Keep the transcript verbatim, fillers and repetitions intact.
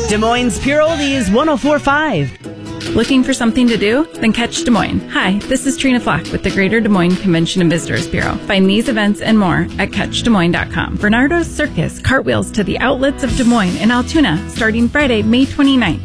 Des Moines Pure Oldies one oh four point five. Looking for something to do? Then catch Des Moines. Hi, this is Trina Flock with the Greater Des Moines Convention and Visitors Bureau. Find these events and more at catch des moines dot com. Bernardo's Circus cartwheels to the outlets of Des Moines and Altoona starting Friday, May twenty-ninth.